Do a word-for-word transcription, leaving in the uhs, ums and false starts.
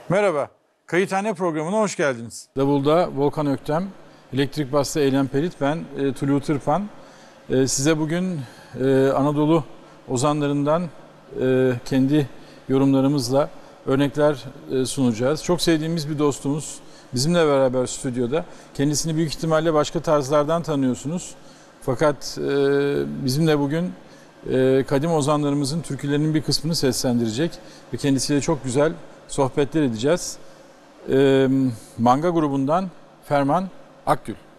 Merhaba, Kayıthane programına hoş geldiniz. Davulda Volkan Öktem, elektrik basta Eylem Pelit, ben e, Tulu Tırpan. E, size bugün e, Anadolu ozanlarından e, kendi yorumlarımızla örnekler e, sunacağız. Çok sevdiğimiz bir dostumuz bizimle beraber stüdyoda. Kendisini büyük ihtimalle başka tarzlardan tanıyorsunuz. Fakat e, bizimle bugün e, kadim ozanlarımızın türkülerinin bir kısmını seslendirecek ve kendisiyle çok güzel sohbetler edeceğiz. E, Manga grubundan Ferman Akgül.